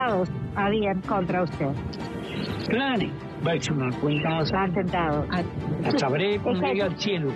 habían contra usted? Claro, va a ser una cuenta. Han tentado. Sabré cuando llegue al cielo.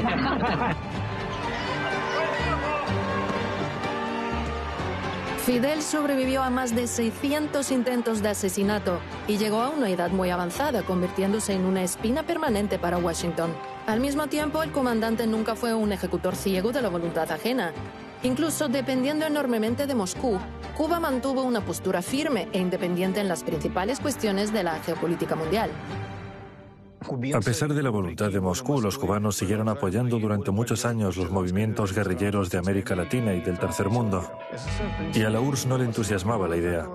Fidel sobrevivió a más de 600 intentos de asesinato y llegó a una edad muy avanzada, convirtiéndose en una espina permanente para Washington. Al mismo tiempo, el comandante nunca fue un ejecutor ciego de la voluntad ajena. Incluso dependiendo enormemente de Moscú, Cuba mantuvo una postura firme e independiente en las principales cuestiones de la geopolítica mundial. A pesar de la voluntad de Moscú, los cubanos siguieron apoyando durante muchos años los movimientos guerrilleros de América Latina y del Tercer Mundo. Y a la URSS no le entusiasmaba la idea.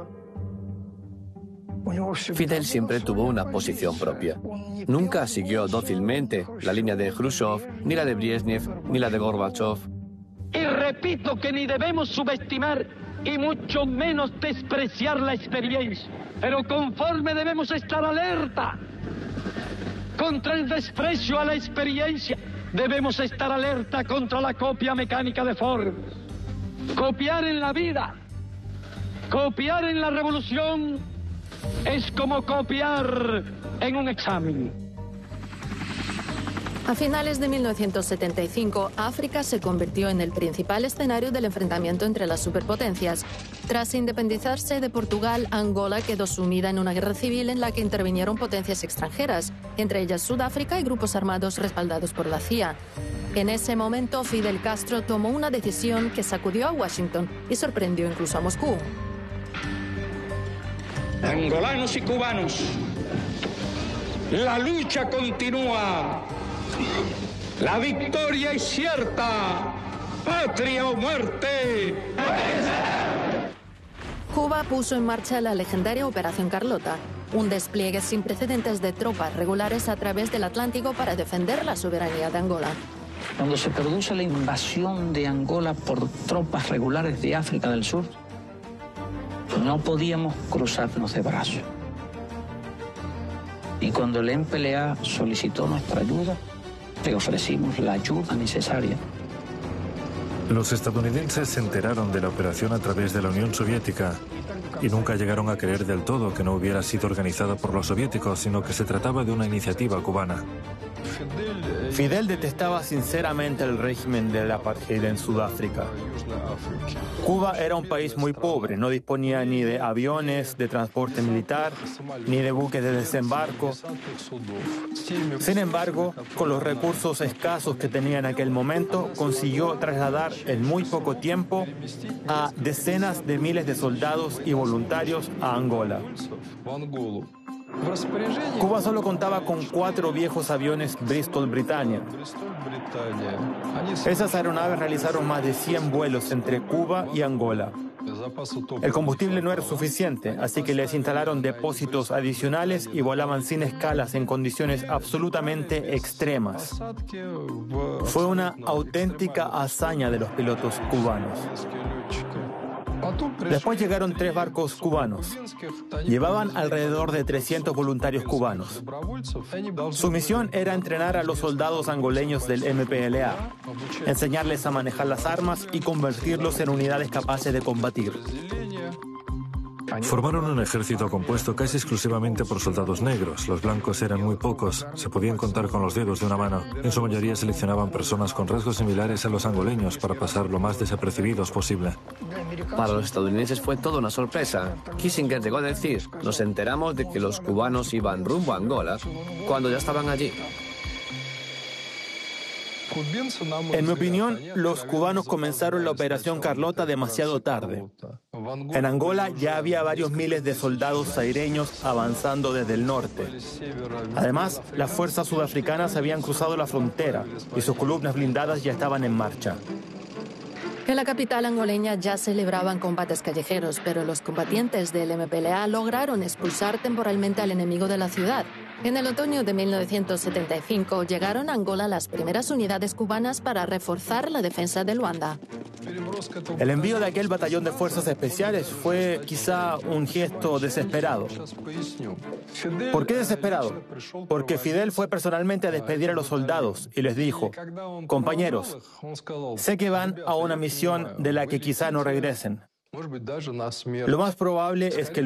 Fidel siempre tuvo una posición propia. Nunca siguió dócilmente la línea de Khrushchev, ni la de Brezhnev, ni la de Gorbachev. Y repito que ni debemos subestimar y mucho menos despreciar la experiencia, pero conforme debemos estar alerta contra el desprecio a la experiencia, debemos estar alerta contra la copia mecánica de formas. Copiar en la vida, copiar en la revolución, es como copiar en un examen. A finales de 1975, África se convirtió en el principal escenario del enfrentamiento entre las superpotencias. Tras independizarse de Portugal, Angola quedó sumida en una guerra civil en la que intervinieron potencias extranjeras, entre ellas Sudáfrica y grupos armados respaldados por la CIA. En ese momento, Fidel Castro tomó una decisión que sacudió a Washington y sorprendió incluso a Moscú. Angolanos y cubanos, la lucha continúa. La victoria es cierta. ¡Patria o muerte! Cuba puso en marcha la legendaria Operación Carlota, un despliegue sin precedentes de tropas regulares a través del Atlántico para defender la soberanía de Angola. Cuando se produce la invasión de Angola por tropas regulares de África del Sur, no podíamos cruzarnos de brazos. Y cuando el MPLA solicitó nuestra ayuda, le ofrecimos la ayuda necesaria. Los estadounidenses se enteraron de la operación a través de la Unión Soviética y nunca llegaron a creer del todo que no hubiera sido organizada por los soviéticos, sino que se trataba de una iniciativa cubana. Fidel detestaba sinceramente el régimen del apartheid en Sudáfrica. Cuba era un país muy pobre, no disponía ni de aviones de transporte militar, ni de buques de desembarco. Sin embargo, con los recursos escasos que tenía en aquel momento, consiguió trasladar en muy poco tiempo a decenas de miles de soldados y voluntarios a Angola. Cuba solo contaba con 4 viejos aviones Bristol Britannia. Esas aeronaves realizaron más de 100 vuelos entre Cuba y Angola. El combustible no era suficiente, así que les instalaron depósitos adicionales y volaban sin escalas en condiciones absolutamente extremas. Fue una auténtica hazaña de los pilotos cubanos. Después llegaron 3 barcos cubanos. Llevaban alrededor de 300 voluntarios cubanos. Su misión era entrenar a los soldados angoleños del MPLA, enseñarles a manejar las armas y convertirlos en unidades capaces de combatir. Formaron un ejército compuesto casi exclusivamente por soldados negros. Los blancos eran muy pocos, se podían contar con los dedos de una mano. En su mayoría seleccionaban personas con rasgos similares a los angoleños para pasar lo más desapercibidos posible. Para los estadounidenses fue toda una sorpresa. Kissinger llegó a decir: nos enteramos de que los cubanos iban rumbo a Angola cuando ya estaban allí. En mi opinión, los cubanos comenzaron la Operación Carlota demasiado tarde. En Angola ya había varios miles de soldados zaireños avanzando desde el norte. Además, las fuerzas sudafricanas habían cruzado la frontera y sus columnas blindadas ya estaban en marcha. En la capital angoleña ya celebraban combates callejeros, pero los combatientes del MPLA lograron expulsar temporalmente al enemigo de la ciudad. En el otoño de 1975 llegaron a Angola las primeras unidades cubanas para reforzar la defensa de Luanda. El envío de aquel batallón de fuerzas especiales fue quizá un gesto desesperado. ¿Por qué desesperado? Porque Fidel fue personalmente a despedir a los soldados y les dijo: compañeros, sé que van a una misión de la que quizá no regresen. Lo más probable es que